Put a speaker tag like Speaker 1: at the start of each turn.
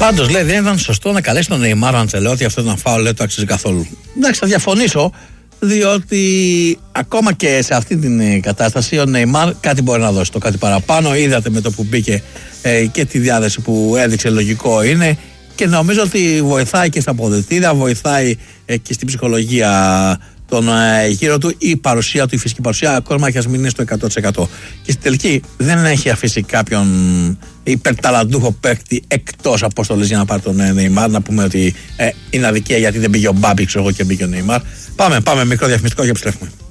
Speaker 1: Πάντως λέει δεν ήταν σωστό να καλέσει τον Νεϊμάρ ο Αντσελότη, αυτό ήταν φάουλ, λέει, το αξίζει καθόλου. Εντάξει, θα διαφωνήσω, διότι ακόμα και σε αυτή την κατάσταση ο Νεϊμάρ κάτι μπορεί να δώσει, το κάτι παραπάνω. Είδατε με το που μπήκε και τη διάθεση που έδειξε, λογικό είναι, και νομίζω ότι βοηθάει και στα αποδυτήρια, βοηθάει και στην ψυχολογία τον γύρω του, η παρουσία του, η φυσική παρουσία, ακόμα και ας μην είναι στο 100%. Και στην τελική δεν έχει αφήσει κάποιον υπερταλαντούχο παίκτη εκτός αποστολής για να πάρει τον Νεϊμάρ. Να πούμε ότι είναι αδικία γιατί δεν πήγε ο Μπάμπη, ξέρω εγώ, και μπήκε ο Νεϊμάρ. Πάμε μικρό διαφημιστικό και επιστρέφουμε.